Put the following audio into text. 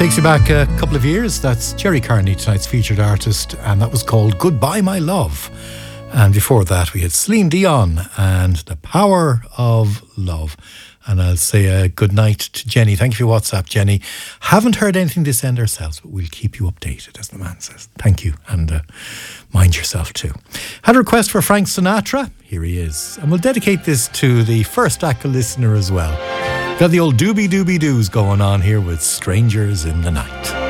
Takes you back a couple of years. That's Jerry Carney, tonight's featured artist, and that was called Goodbye My Love. And before that we had Celine Dion and The Power of Love. And I'll say good night to Jenny. Thank you for your WhatsApp, Jenny. Haven't heard anything this end ourselves, but we'll keep you updated, as the man says. Thank you, and mind yourself too. Had a request for Frank Sinatra. Here he is. And we'll dedicate this to the first ACCA listener as well. Got the old doobie-doobie-doos going on here with Strangers in the Night.